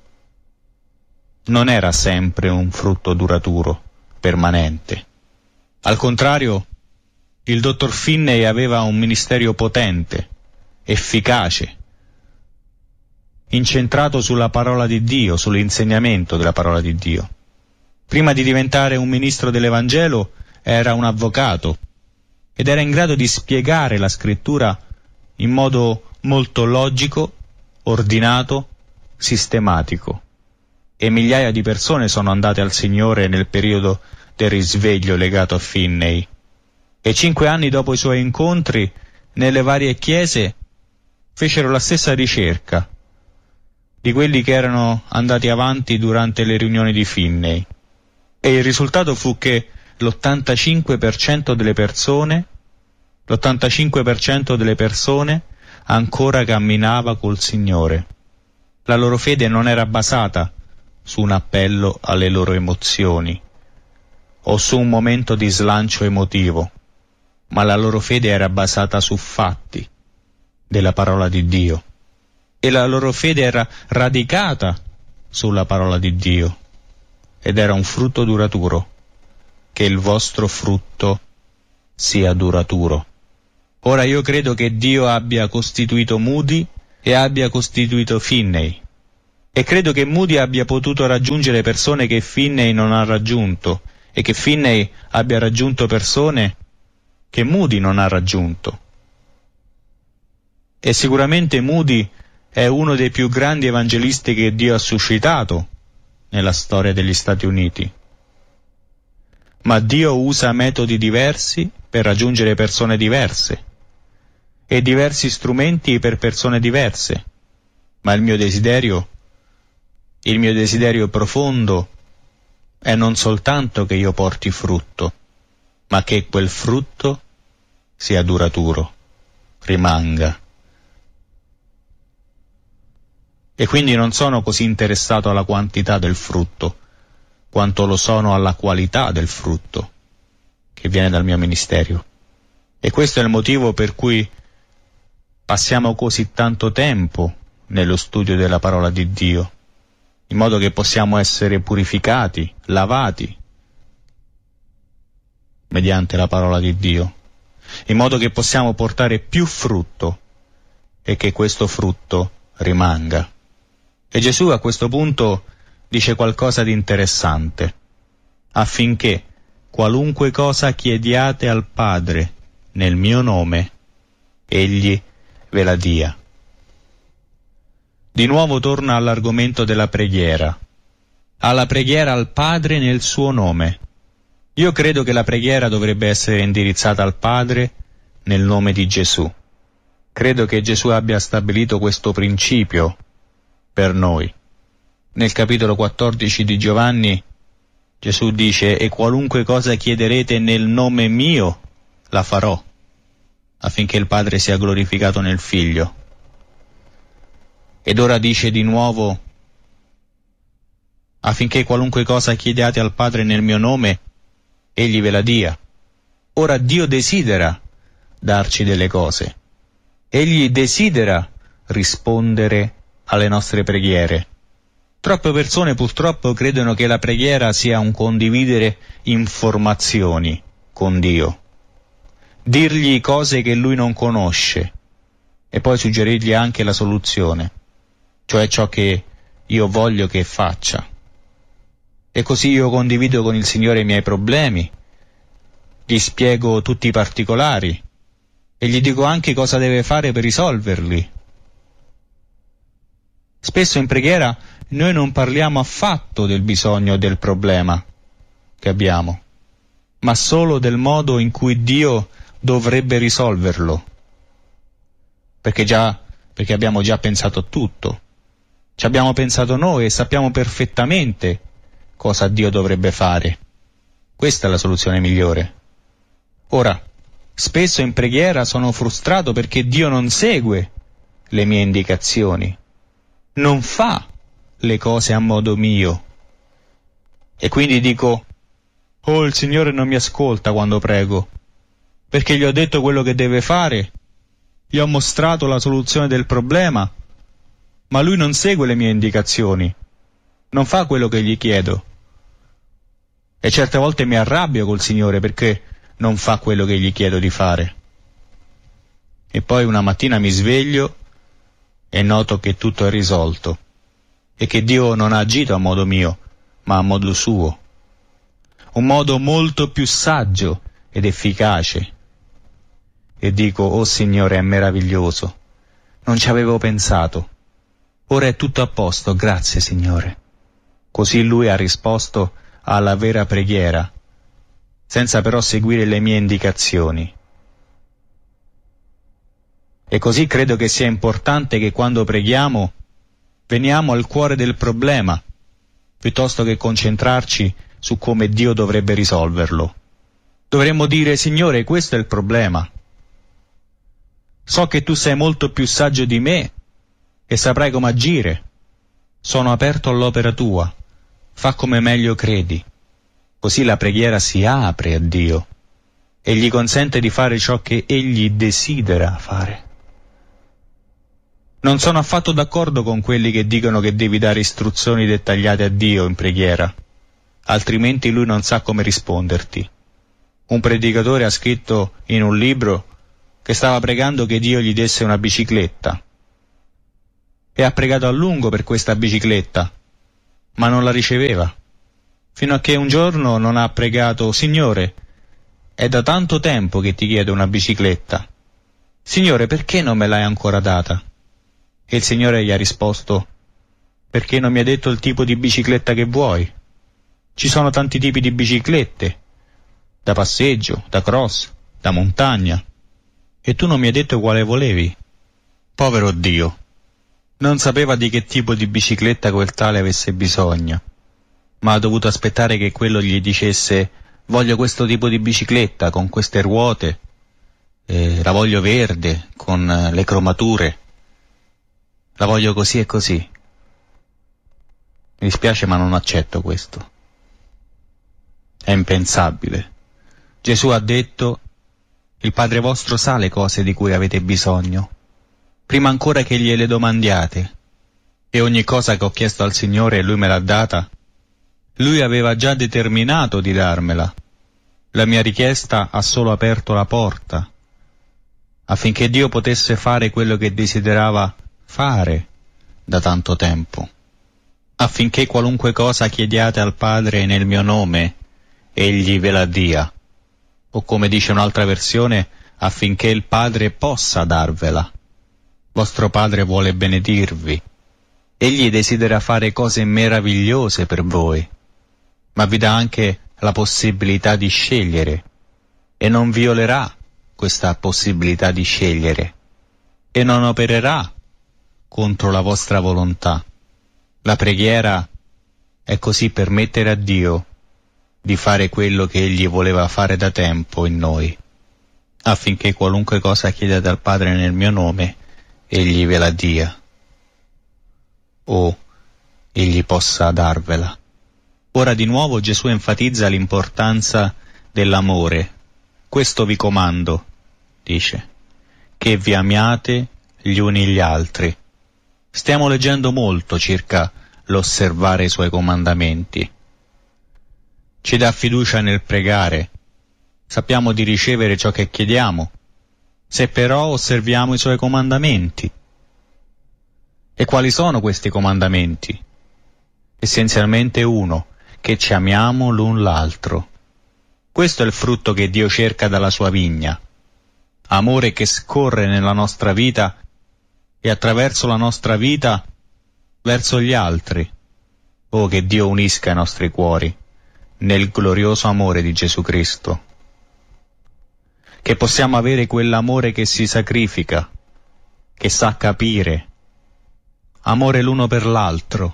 Non era sempre un frutto duraturo, permanente. Al contrario, il dottor Finney aveva un ministero potente, efficace, incentrato sulla parola di Dio, sull'insegnamento della parola di Dio. Prima di diventare un ministro dell'Evangelo era un avvocato ed era in grado di spiegare la scrittura in modo molto logico, ordinato, sistematico. E migliaia di persone sono andate al Signore nel periodo del risveglio legato a Finney. E cinque anni dopo i suoi incontri, nelle varie chiese, fecero la stessa ricerca di quelli che erano andati avanti durante le riunioni di Finney. E il risultato fu che l'ottantacinque per cento delle persone, l'ottantacinque per cento delle persone ancora camminava col Signore. La loro fede non era basata su un appello alle loro emozioni o su un momento di slancio emotivo, ma la loro fede era basata su fatti della parola di Dio, e la loro fede era radicata sulla parola di Dio, ed era un frutto duraturo. Che il vostro frutto sia duraturo. Ora io credo che Dio abbia costituito Moody e abbia costituito Finney, e credo che Moody abbia potuto raggiungere persone che Finney non ha raggiunto, e che Finney abbia raggiunto persone che Moody non ha raggiunto. E sicuramente Moody è uno dei più grandi evangelisti che Dio ha suscitato nella storia degli Stati Uniti. Ma Dio usa metodi diversi per raggiungere persone diverse e diversi strumenti per persone diverse. Ma il mio desiderio, il mio desiderio profondo è non soltanto che io porti frutto, ma che quel frutto sia duraturo, rimanga. E quindi non sono così interessato alla quantità del frutto, quanto lo sono alla qualità del frutto che viene dal mio ministero. E questo è il motivo per cui passiamo così tanto tempo nello studio della parola di Dio, in modo che possiamo essere purificati, lavati mediante la parola di Dio, in modo che possiamo portare più frutto e che questo frutto rimanga. E Gesù a questo punto dice qualcosa di interessante: affinché qualunque cosa chiediate al Padre nel mio nome, Egli ve la dia. Di nuovo torna all'argomento della preghiera, alla preghiera al Padre nel suo nome. Io credo che la preghiera dovrebbe essere indirizzata al Padre nel nome di Gesù. Credo che Gesù abbia stabilito questo principio per noi. Nel capitolo quattordici di Giovanni Gesù dice: e qualunque cosa chiederete nel nome mio la farò, affinché il Padre sia glorificato nel Figlio. Ed ora dice di nuovo: affinché qualunque cosa chiediate al Padre nel mio nome, Egli ve la dia. Ora Dio desidera darci delle cose. Egli desidera rispondere alle nostre preghiere. Troppe persone purtroppo credono che la preghiera sia un condividere informazioni con Dio, dirgli cose che Lui non conosce e poi suggerirgli anche la soluzione, cioè ciò che io voglio che faccia. E così io condivido con il Signore i miei problemi, gli spiego tutti i particolari e gli dico anche cosa deve fare per risolverli. Spesso in preghiera noi non parliamo affatto del bisogno o del problema che abbiamo, ma solo del modo in cui Dio dovrebbe risolverlo, perché già perché abbiamo già pensato tutto, ci abbiamo pensato noi e sappiamo perfettamente cosa Dio dovrebbe fare. Questa è la soluzione migliore. Ora, spesso in preghiera sono frustrato perché Dio non segue le mie indicazioni, non fa le cose a modo mio, e quindi dico: oh, il Signore non mi ascolta quando prego, perché gli ho detto quello che deve fare, gli ho mostrato la soluzione del problema, ma Lui non segue le mie indicazioni, non fa quello che gli chiedo. E certe volte mi arrabbio col Signore perché non fa quello che gli chiedo di fare. E poi una mattina mi sveglio e noto che tutto è risolto e che Dio non ha agito a modo mio, ma a modo suo. Un modo molto più saggio ed efficace. E dico: oh Signore, è meraviglioso, non ci avevo pensato. Ora è tutto a posto, grazie Signore. Così Lui ha risposto alla vera preghiera, senza però seguire le mie indicazioni. E così credo che sia importante che quando preghiamo veniamo al cuore del problema, piuttosto che concentrarci su come Dio dovrebbe risolverlo. Dovremmo dire: Signore, questo è il problema. So che Tu sei molto più saggio di me e saprai come agire. Sono aperto all'opera Tua. Fa come meglio credi. Così la preghiera si apre a Dio e gli consente di fare ciò che Egli desidera fare. Non sono affatto d'accordo con quelli che dicono che devi dare istruzioni dettagliate a Dio in preghiera, altrimenti Lui non sa come risponderti. Un predicatore ha scritto in un libro che stava pregando che Dio gli desse una bicicletta. E ha pregato a lungo per questa bicicletta, ma non la riceveva. Fino a che un giorno non ha pregato: Signore, è da tanto tempo che ti chiedo una bicicletta. Signore, perché non me l'hai ancora data? E il Signore gli ha risposto: perché non mi hai detto il tipo di bicicletta che vuoi? Ci sono tanti tipi di biciclette, da passeggio, da cross, da montagna, e tu non mi hai detto quale volevi. Povero Dio, non sapeva di che tipo di bicicletta quel tale avesse bisogno, ma ha dovuto aspettare che quello gli dicesse: voglio questo tipo di bicicletta con queste ruote, eh, la voglio verde con eh, le cromature, la voglio così e così. Mi dispiace, ma non accetto questo. È impensabile. Gesù ha detto: il Padre vostro sa le cose di cui avete bisogno, prima ancora che gliele domandiate, e ogni cosa che ho chiesto al Signore e Lui me l'ha data, Lui aveva già determinato di darmela. La mia richiesta ha solo aperto la porta, affinché Dio potesse fare quello che desiderava fare da tanto tempo, affinché qualunque cosa chiediate al Padre nel mio nome, Egli ve la dia, o come dice un'altra versione, affinché il Padre possa darvela. Vostro Padre vuole benedirvi. Egli desidera fare cose meravigliose per voi, ma vi dà anche la possibilità di scegliere, e non violerà questa possibilità di scegliere, e non opererà contro la vostra volontà. La preghiera è così per permettere a Dio di fare quello che Egli voleva fare da tempo in noi, affinché qualunque cosa chiedete al Padre nel mio nome, Egli ve la dia, o Egli possa darvela. Ora di nuovo Gesù enfatizza l'importanza dell'amore. Questo vi comando, dice, che vi amiate gli uni gli altri. Stiamo leggendo molto circa l'osservare i Suoi comandamenti. Ci dà fiducia nel pregare. Sappiamo di ricevere ciò che chiediamo, se però osserviamo i Suoi comandamenti. E quali sono questi comandamenti? Essenzialmente uno, che ci amiamo l'un l'altro. Questo è il frutto che Dio cerca dalla sua vigna. Amore che scorre nella nostra vita e attraverso la nostra vita verso gli altri. Oh, che Dio unisca i nostri cuori nel glorioso amore di Gesù Cristo. Che possiamo avere quell'amore che si sacrifica, che sa capire, amore l'uno per l'altro.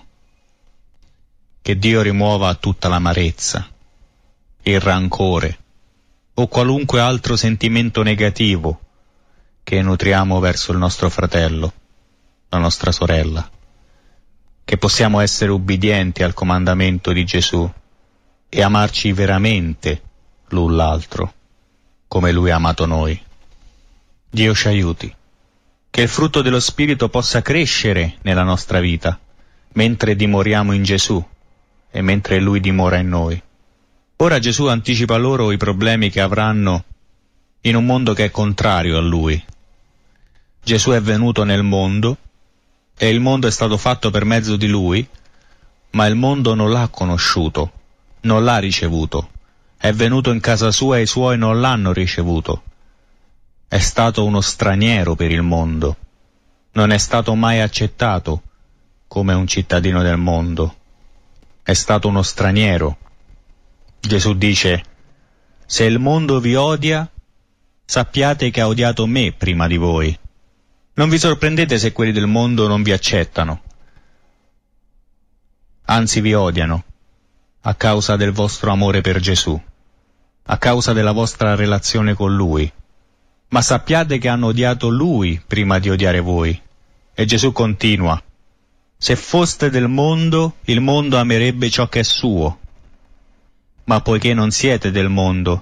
Che Dio rimuova tutta l'amarezza, il rancore o qualunque altro sentimento negativo che nutriamo verso il nostro fratello, la nostra sorella. Che possiamo essere ubbidienti al comandamento di Gesù e amarci veramente l'un l'altro, come Lui ha amato noi. Dio ci aiuti. Che il frutto dello Spirito possa crescere nella nostra vita, mentre dimoriamo in Gesù e mentre Lui dimora in noi. Ora Gesù anticipa loro i problemi che avranno in un mondo che è contrario a Lui. Gesù è venuto nel mondo e il mondo è stato fatto per mezzo di Lui, ma il mondo non l'ha conosciuto, non l'ha ricevuto. È venuto in casa sua e i suoi non l'hanno ricevuto. È stato uno straniero per il mondo. Non è stato mai accettato come un cittadino del mondo. È stato uno straniero. Gesù dice: se il mondo vi odia, sappiate che ha odiato me prima di voi. Non vi sorprendete se quelli del mondo non vi accettano. Anzi, vi odiano a causa del vostro amore per Gesù, a causa della vostra relazione con Lui. Ma sappiate che hanno odiato Lui prima di odiare voi. E Gesù continua: se foste del mondo, il mondo amerebbe ciò che è suo. Ma poiché non siete del mondo,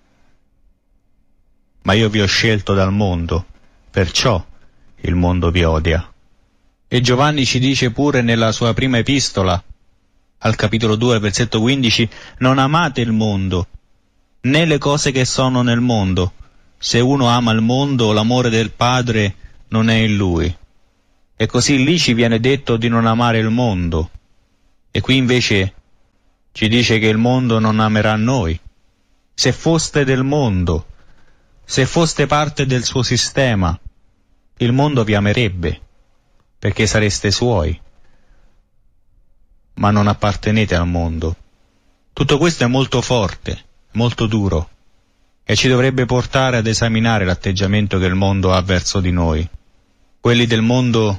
ma io vi ho scelto dal mondo, perciò il mondo vi odia. E Giovanni ci dice pure nella sua prima epistola, al capitolo due, versetto quindici, non amate il mondo, né le cose che sono nel mondo. se uno ama il mondo, l'amore del Padre non è in lui. E così lì ci viene detto di non amare il mondo. E qui invece ci dice che il mondo non amerà noi. Se foste del mondo, se foste parte del suo sistema, il mondo vi amerebbe, perché sareste suoi. Ma non appartenete al mondo. Tutto questo è molto forte, molto duro, e ci dovrebbe portare ad esaminare l'atteggiamento che il mondo ha verso di noi. Quelli del mondo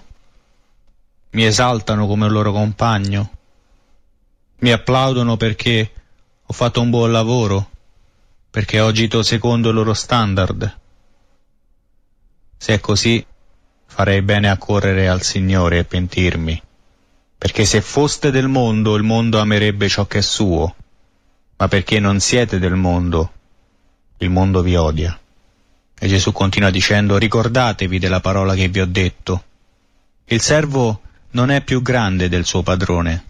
mi esaltano come un loro compagno, mi applaudono perché ho fatto un buon lavoro, perché ho agito secondo il loro standard. Se è così, farei bene a correre al Signore e pentirmi, perché se foste del mondo, il mondo amerebbe ciò che è suo, ma perché non siete del mondo, il mondo vi odia. E Gesù continua dicendo: ricordatevi della parola che vi ho detto. Il servo non è più grande del suo padrone.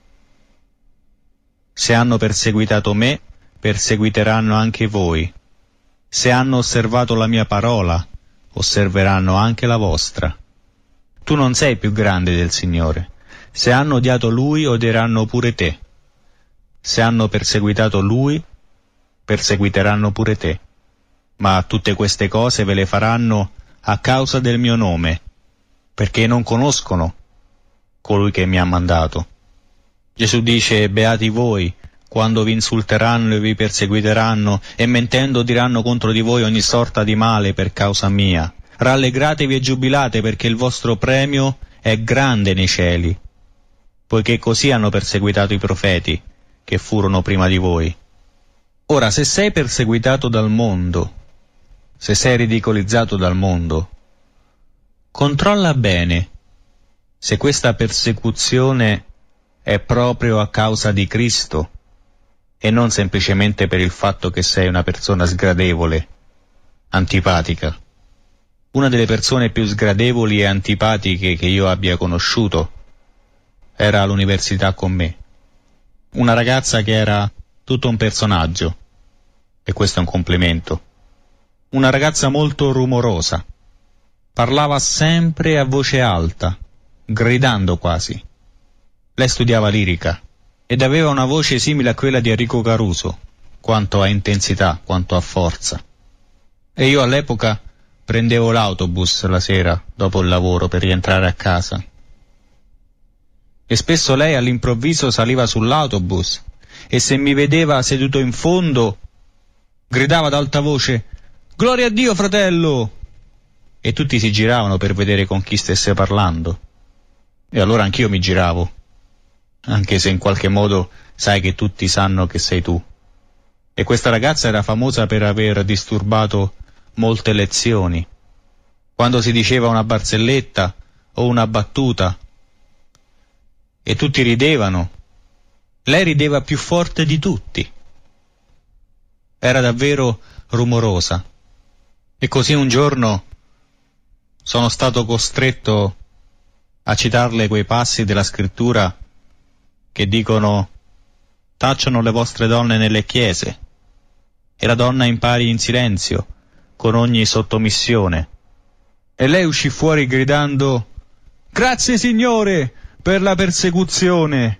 Se hanno perseguitato me, perseguiteranno anche voi. Se hanno osservato la mia parola, osserveranno anche la vostra. Tu non sei più grande del Signore. Se hanno odiato Lui, odieranno pure te. Se hanno perseguitato Lui, perseguiteranno pure te. Ma tutte queste cose ve le faranno a causa del mio nome, perché non conoscono colui che mi ha mandato. Gesù dice: beati voi quando vi insulteranno e vi perseguiteranno e mentendo diranno contro di voi ogni sorta di male per causa mia. Rallegratevi e giubilate, perché il vostro premio è grande nei cieli, poiché così hanno perseguitato i profeti che furono prima di voi. Ora, se sei perseguitato dal mondo, se sei ridicolizzato dal mondo, controlla bene se questa persecuzione è proprio a causa di Cristo e non semplicemente per il fatto che sei una persona sgradevole, antipatica. Una delle persone più sgradevoli e antipatiche che io abbia conosciuto era all'università con me. Una ragazza che era tutto un personaggio, e questo è un complimento. Una ragazza molto rumorosa. Parlava sempre a voce alta, gridando quasi. Lei studiava lirica ed aveva una voce simile a quella di Enrico Caruso, quanto a intensità, quanto a forza. E io all'epoca prendevo l'autobus la sera dopo il lavoro per rientrare a casa. E spesso lei all'improvviso saliva sull'autobus e se mi vedeva seduto in fondo gridava ad alta voce: «Gloria a Dio, fratello!» E tutti si giravano per vedere con chi stesse parlando. E allora anch'io mi giravo, anche se in qualche modo sai che tutti sanno che sei tu. E questa ragazza era famosa per aver disturbato molte lezioni. Quando si diceva una barzelletta o una battuta e tutti ridevano, lei rideva più forte di tutti. Era davvero rumorosa. E così un giorno sono stato costretto a citarle quei passi della scrittura che dicono: tacciano le vostre donne nelle chiese e la donna impari in silenzio con ogni sottomissione. E lei uscì fuori gridando: «Grazie Signore per la persecuzione!»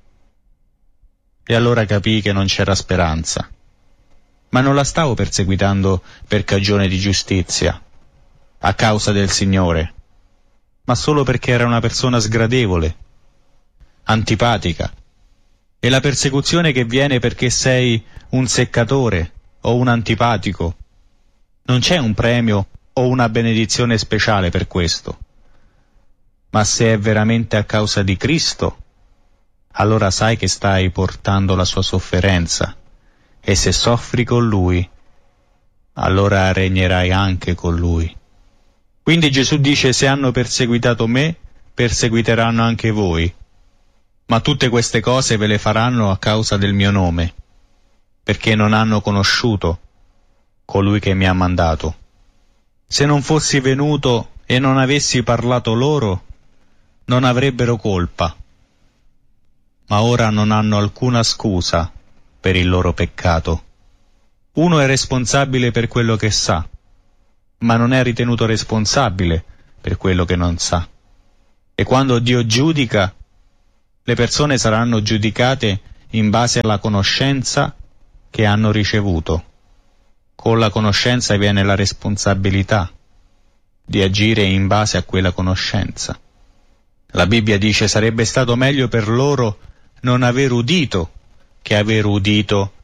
E allora capii che non c'era speranza. Ma non la stavo perseguitando per cagione di giustizia, a causa del Signore, ma solo perché era una persona sgradevole, antipatica. E la persecuzione che viene perché sei un seccatore o un antipatico, non c'è un premio o una benedizione speciale per questo. Ma se è veramente a causa di Cristo, allora sai che stai portando la sua sofferenza, e se soffri con Lui, allora regnerai anche con Lui. Quindi Gesù dice: se hanno perseguitato me, perseguiteranno anche voi. Ma tutte queste cose ve le faranno a causa del mio nome, perché non hanno conosciuto colui che mi ha mandato. Se non fossi venuto e non avessi parlato loro, non avrebbero colpa, ma ora non hanno alcuna scusa per il loro peccato. Uno è responsabile per quello che sa, ma non è ritenuto responsabile per quello che non sa. E quando Dio giudica, le persone saranno giudicate in base alla conoscenza che hanno ricevuto. Con la conoscenza viene la responsabilità di agire in base a quella conoscenza. La Bibbia dice: sarebbe stato meglio per loro non aver udito che aver udito